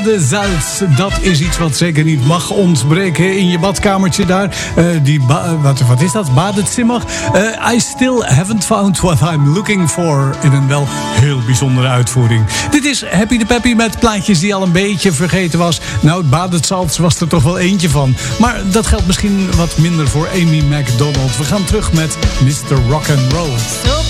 badesalz. Dat is iets wat zeker niet mag ontbreken in je badkamertje daar. Wat is dat? Badezimmer. I still haven't found what I'm looking for. In een wel heel bijzondere uitvoering. Dit is Happy de Peppy met plaatjes die al een beetje vergeten was. Nou, het badesalz was er toch wel eentje van. Maar dat geldt misschien wat minder voor Amy MacDonald. We gaan terug met Mr. Rock'n'Roll.